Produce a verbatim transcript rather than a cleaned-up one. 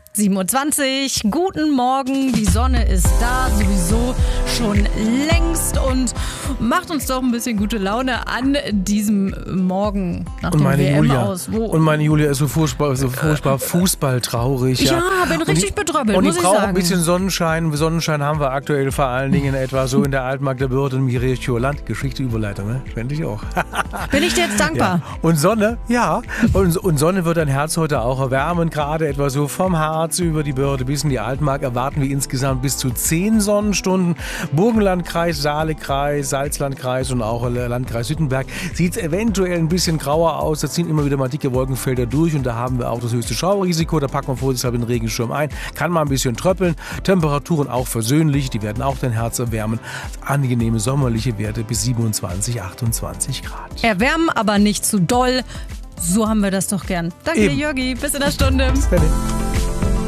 siebenundzwanzig, guten Morgen, die Sonne ist da sowieso schon längst und macht uns doch ein bisschen gute Laune an diesem Morgen nach dem W M aus. Wo und meine Julia ist so furchtbar, so furchtbar fußballtraurig. Ja, ja bin richtig betröppelt, und muss ich ich brauche sagen. ein bisschen Sonnenschein. Sonnenschein haben wir aktuell vor allen Dingen etwa so in der Altmark-der-Börde und Mirechio-Land. Geschichte, Überleitung, ne? Fände ich auch. Bin ich dir jetzt dankbar. Ja. Und Sonne, ja. Und, und Sonne wird dein Herz heute auch erwärmen, gerade etwa so vom Harz über die Börde bis in die Altmark erwarten wir insgesamt bis zu zehn Sonnenstunden. Burgenlandkreis, Saalekreis, Salzlandkreis und auch Landkreis Hüttenberg sieht es eventuell ein bisschen grauer aus. Da ziehen immer wieder mal dicke Wolkenfelder durch und da haben wir auch das höchste Schaurisiko. Da packen wir vorsichtshalber den Regenschirm ein. Kann mal ein bisschen tröppeln. Temperaturen auch versöhnlich. Die werden auch dein Herz erwärmen. Angenehme sommerliche Werte bis siebenundzwanzig, achtundzwanzig Grad. Erwärmen, aber nicht zu doll. So haben wir das doch gern. Danke dir, Jörgi. Bis in der Stunde. Bis dann.